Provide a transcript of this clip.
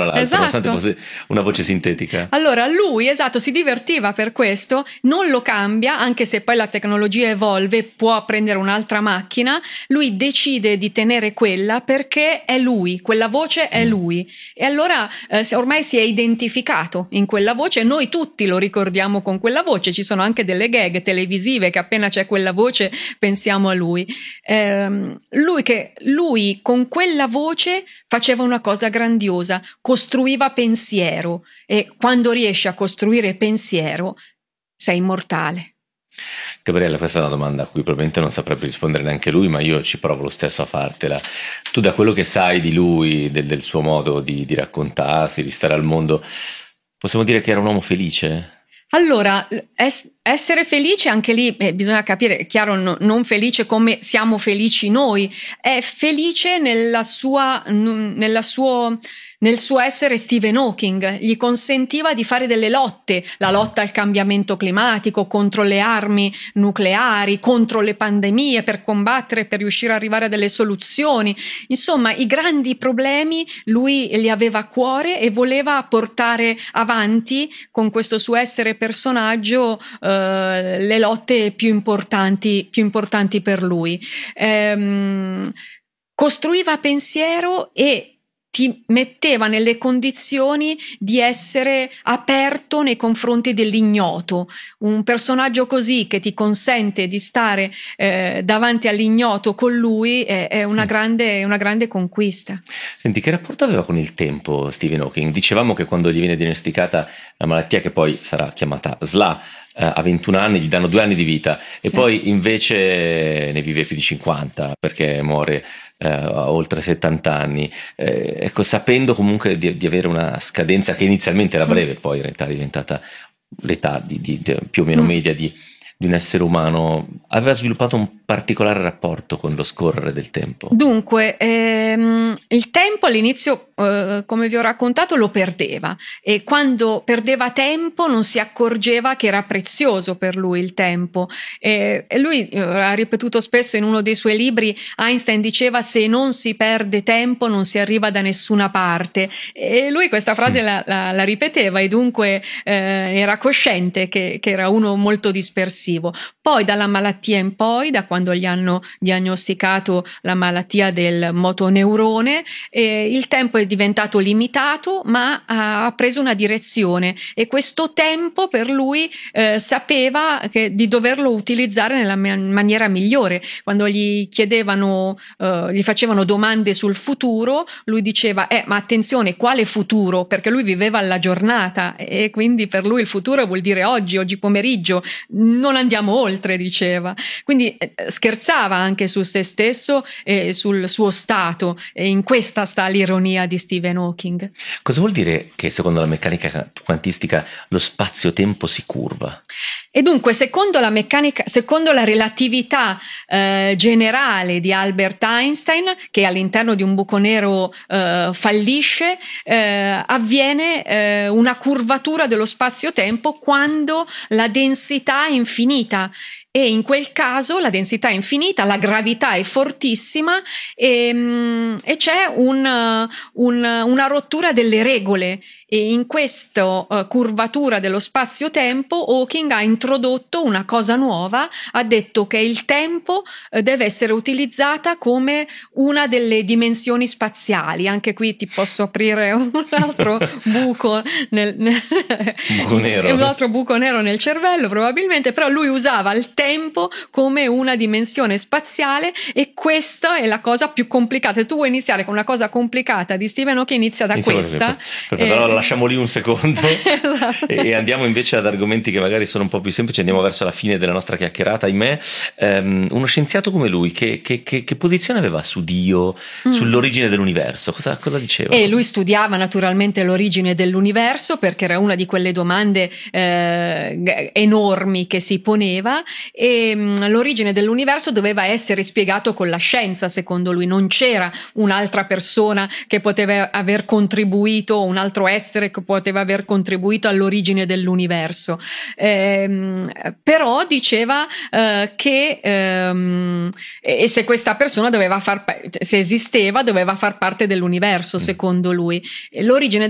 tra l'altro, esatto, nonostante fosse una voce sintetica. Allora lui, esatto, si divertiva per questo, non lo cambia, anche se poi la tecnologia evolve, può prendere un'altra macchina, lui decide di tenere quella perché è lui, quella voce è lui, e allora ormai si è identificato in quella voce, noi tutti lo ricordiamo con quella voce, ci sono anche delle gag televisive che appena c'è quella voce pensiamo a lui. Lui con quella voce faceva una cosa grandiosa, costruiva pensiero, e quando riesci a costruire pensiero sei immortale. Gabriella, questa è una domanda a cui probabilmente non saprebbe rispondere neanche lui, ma io ci provo lo stesso a fartela. Tu, da quello che sai di lui, del suo modo di raccontarsi, di stare al mondo, possiamo dire che era un uomo felice? Allora, essere felice anche lì, bisogna capire, è chiaro, non felice come siamo felici noi, è felice nel suo essere Stephen Hawking, gli consentiva di fare delle lotte, la lotta al cambiamento climatico, contro le armi nucleari, contro le pandemie, per combattere, per riuscire ad arrivare a delle soluzioni. Insomma, i grandi problemi lui li aveva a cuore e voleva portare avanti con questo suo essere personaggio le lotte più importanti per lui. Costruiva pensiero e ti metteva nelle condizioni di essere aperto nei confronti dell'ignoto. Un personaggio così che ti consente di stare davanti all'ignoto con lui è una grande conquista. Senti, che rapporto aveva con il tempo Stephen Hawking? Dicevamo che quando gli viene diagnosticata la malattia, che poi sarà chiamata SLA, a 21 anni gli danno 2 anni di vita, e Sì. poi invece ne vive più di 50 perché muore a oltre 70 anni, ecco, sapendo comunque di avere una scadenza che inizialmente era breve, poi in realtà è diventata l'età di più o meno media di un essere umano. Aveva sviluppato un particolare rapporto con lo scorrere del tempo. Dunque, il tempo all'inizio, come vi ho raccontato, lo perdeva, e quando perdeva tempo non si accorgeva che era prezioso per lui il tempo. E lui ha ripetuto spesso in uno dei suoi libri, Einstein diceva: se non si perde tempo non si arriva da nessuna parte, e lui questa frase la ripeteva, e dunque era cosciente che era uno molto dispersivo. Poi dalla malattia in poi, da quando gli hanno diagnosticato la malattia del motoneurone, il tempo è diventato limitato, ma ha preso una direzione, e questo tempo per lui sapeva di doverlo utilizzare nella maniera migliore. Quando gli chiedevano, gli facevano domande sul futuro, lui diceva ma attenzione, quale futuro? Perché lui viveva alla giornata, e quindi per lui il futuro vuol dire oggi pomeriggio, non andiamo oltre, diceva. Quindi scherzava anche su se stesso e sul suo stato, e in questa sta l'ironia di Stephen Hawking. Cosa vuol dire che secondo la meccanica quantistica lo spazio-tempo si curva? E dunque, secondo la relatività generale di Albert Einstein, che all'interno di un buco nero fallisce, avviene una curvatura dello spazio-tempo quando la densità è infinita. E in quel caso la densità è infinita, la gravità è fortissima, e c'è una rottura delle regole. E in questa curvatura dello spazio-tempo Hawking ha introdotto una cosa nuova, ha detto che il tempo deve essere utilizzata come una delle dimensioni spaziali. Anche qui ti posso aprire un altro buco buco nero. Un altro buco nero nel cervello probabilmente, però lui usava il tempo come una dimensione spaziale, e questa è la cosa più complicata. Se tu vuoi iniziare con una cosa complicata di Stephen Hawking, inizia da questa. Perfetto, allora lasciamo lì un secondo. Esatto. E andiamo invece ad argomenti che magari sono un po' più semplici, andiamo verso la fine della nostra chiacchierata, ahimè. Uno scienziato come lui, che posizione aveva su Dio, sull'origine dell'universo? Cosa diceva? E lui studiava naturalmente l'origine dell'universo, perché era una di quelle domande enormi che si poneva, e l'origine dell'universo doveva essere spiegato con la scienza. Secondo lui non c'era un'altra persona che poteva aver contribuito, un altro essere che poteva aver contribuito all'origine dell'universo, però diceva che e se questa persona se esisteva doveva far parte dell'universo, secondo lui. L'origine